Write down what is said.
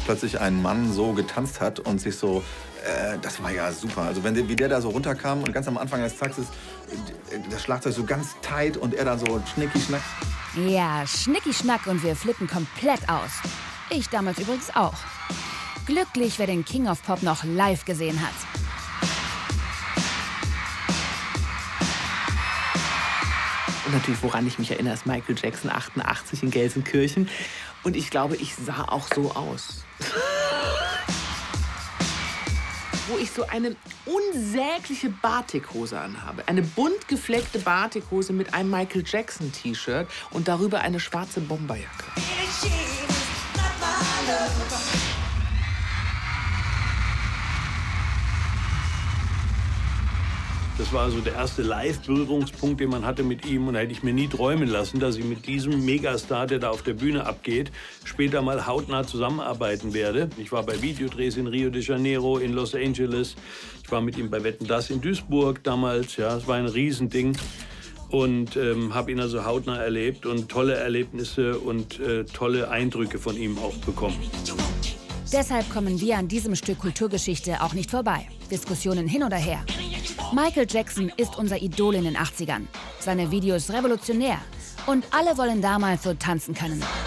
plötzlich ein Mann so getanzt hat und sich so, das war ja super. Also wie der da so runterkam und ganz am Anfang des Taxes das Schlagzeug so ganz tight und er da so schnicki-schnack. Ja, Schnicki-Schnack und wir flippen komplett aus. Ich damals übrigens auch. Glücklich, wer den King of Pop noch live gesehen hat. Und natürlich, woran ich mich erinnere, ist Michael Jackson 88 in Gelsenkirchen. Und ich glaube, ich sah auch so aus. Wo ich so eine unsägliche Batikhose anhabe. Eine bunt gefleckte Batikhose mit einem Michael Jackson T-Shirt und darüber eine schwarze Bomberjacke. Das war also der erste Live-Berührungspunkt, den man hatte mit ihm. Und da hätte ich mir nie träumen lassen, dass ich mit diesem Megastar, der da auf der Bühne abgeht, später mal hautnah zusammenarbeiten werde. Ich war bei Videodrehs in Rio de Janeiro, in Los Angeles. Ich war mit ihm bei Wetten, dass in Duisburg damals. Ja, es war ein Riesending. Und habe ihn also hautnah erlebt und tolle Erlebnisse und tolle Eindrücke von ihm auch bekommen. Deshalb kommen wir an diesem Stück Kulturgeschichte auch nicht vorbei. Diskussionen hin oder her. Michael Jackson ist unser Idol in den 80ern. Seine Videos revolutionär. Und alle wollen damals so tanzen können.